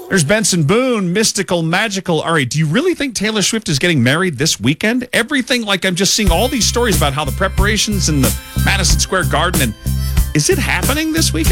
There's Benson Boone, mystical, magical. All right, do you really think Taylor Swift is getting married this weekend? Everything, like I'm just seeing all these stories about how the preparations in the Madison Square Garden, and is it happening this weekend?